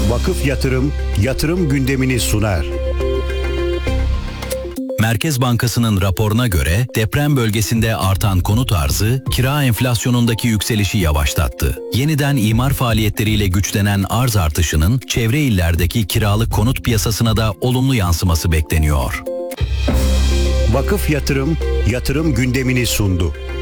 Vakıf Yatırım, yatırım gündemini sunar. Merkez Bankası'nın raporuna göre deprem bölgesinde artan konut arzı, kira enflasyonundaki yükselişi yavaşlattı. Yeniden imar faaliyetleriyle güçlenen arz artışının çevre illerdeki kiralık konut piyasasına da olumlu yansıması bekleniyor. Vakıf Yatırım, yatırım gündemini sundu.